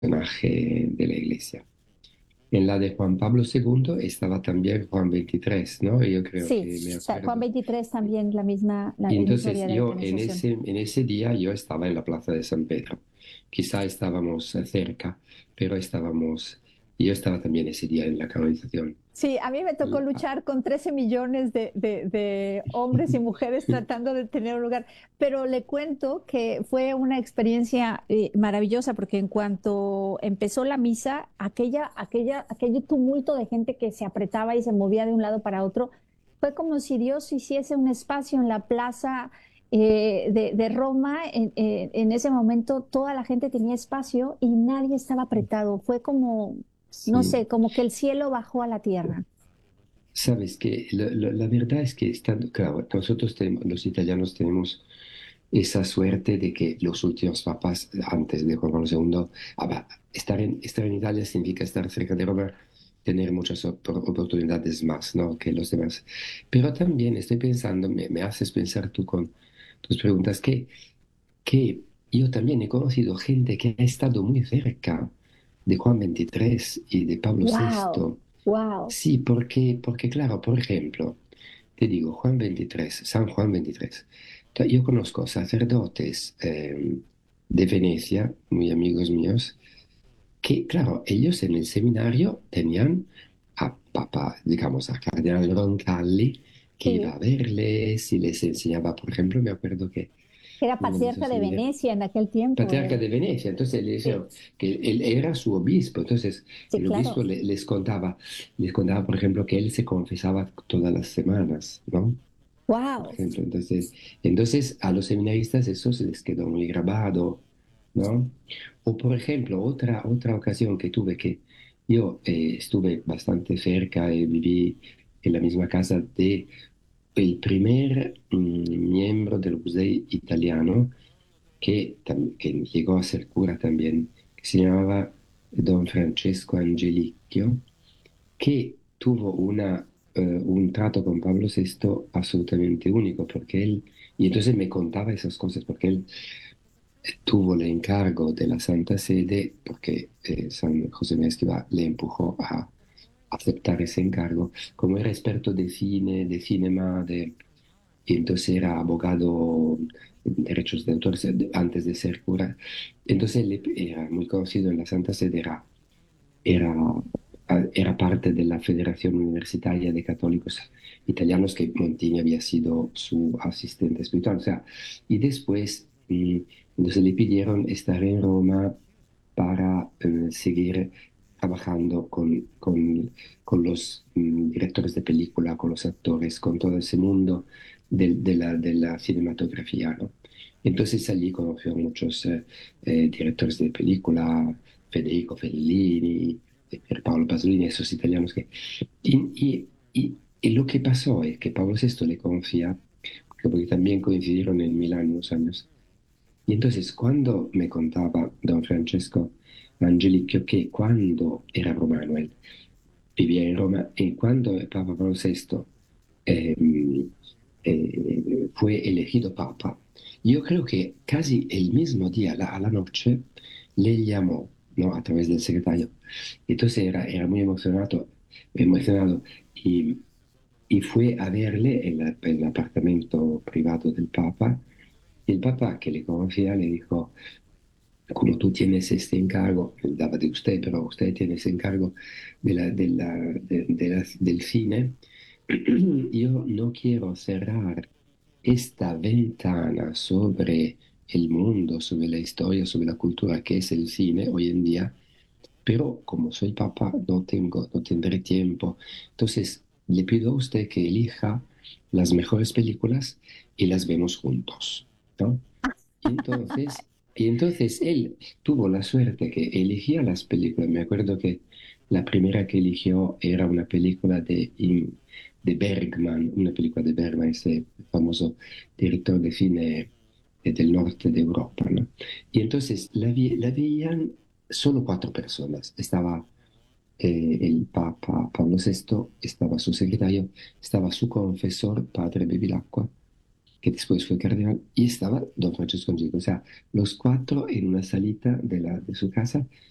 personaje de la iglesia. En la de Juan Pablo II estaba también Juan XXIII, ¿no? Yo creo Sí, que me Juan acuerdo. 23 también la misma, Y el mismo entonces día de la yo canonización. en ese día yo estaba en la Plaza de San Pedro. Quizá estábamos cerca, pero estábamos, yo estaba también ese día en la canonización. Sí, a mí me tocó luchar con 13 millones de hombres y mujeres tratando de tener un lugar, pero le cuento que fue una experiencia maravillosa porque en cuanto empezó la misa, aquel tumulto de gente que se apretaba y se movía de un lado para otro, fue como si Dios hiciese un espacio en la plaza de Roma. En ese momento toda la gente tenía espacio y nadie estaba apretado. Fue como no Sí. sé, como que el cielo bajó a la tierra. Sabes que la verdad es que estando, claro, nosotros tenemos, los italianos tenemos esa suerte de que los últimos papas, antes de Juan Pablo II, estar en Italia significa estar cerca de Roma, tener muchas oportunidades más, ¿no? Que los demás. Pero también estoy pensando, me haces pensar tú con tus preguntas, que yo también he conocido gente que ha estado muy cerca de Juan XXIII y de Pablo Wow, VI. wow. Sí, porque claro, por ejemplo, te digo, Juan 23, San Juan 23. Yo conozco sacerdotes de Venecia, muy amigos míos, que claro, ellos en el seminario tenían a Papa, digamos, a Cardenal Roncalli, que iba Sí, a verles y les enseñaba, por ejemplo, me acuerdo que era uno de patriarca esos de seminarios Venecia en aquel tiempo patriarca él. de Venecia, entonces le Sí, decía que él era su obispo, entonces sí, el obispo claro. les contaba, por ejemplo, que él se confesaba todas las semanas, ¿no? Por Wow. ejemplo, entonces a los seminaristas eso se les quedó muy grabado, ¿no? O por ejemplo, otra ocasión que tuve que yo estuve bastante cerca y viví en la misma casa de el primer miembro del museo italiano que llegó a ser cura también, que se llamaba Don Francesco Angelicchio, que tuvo un trato con Pablo VI absolutamente único, porque él, y entonces me contaba esas cosas, porque él tuvo el encargo de la Santa Sede, porque San José María Escrivá le empujó a aceptar ese encargo, como era experto de cine, de cinema, y entonces era abogado en derechos de autor antes de ser cura. Entonces él era muy conocido en la Santa Sede, era, era parte de la Federación Universitaria de Católicos Italianos, que Montini había sido su asistente espiritual. O sea, y después, entonces le pidieron estar en Roma para seguir trabajando con los directores de película, con los actores, con todo ese mundo de la cinematografía, ¿no? Entonces allí conoció a muchos directores de película, Federico Fellini, Pierpaolo Pasolini, esos italianos que... Y lo que pasó es que Pablo VI le conocía, porque también coincidieron en Milán unos años, y entonces cuando me contaba don Francesco Angelicchio que cuando era romano, él vivía en Roma, y cuando el Papa Pablo VI eh, fue elegido Papa, yo creo que casi el mismo día, a la noche, le llamó, ¿no? A través del secretario. Entonces era muy emocionado y fue a verle en el apartamento privado del Papa. Y el Papa, que le conocía, le dijo, como tú tienes este encargo, él daba de usted, pero usted tiene ese encargo del cine, yo no quiero cerrar esta ventana sobre el mundo, sobre la historia, sobre la cultura que es el cine hoy en día, pero como soy papa no tendré tiempo. Entonces, le pido a usted que elija las mejores películas y las vemos juntos, ¿no? Y entonces, y entonces él tuvo la suerte que elegía las películas. Me acuerdo que la primera que eligió era una película de Bergman, una película de Bergman, ese famoso director de cine del norte de Europa, ¿no? Y entonces la veían solo cuatro personas. Estaba el Papa Pablo VI, estaba su secretario, estaba su confesor, padre Bevilacqua, que después fue cardenal, y estaba don Francesco Angelico. O sea, los cuatro en una salita de su casa,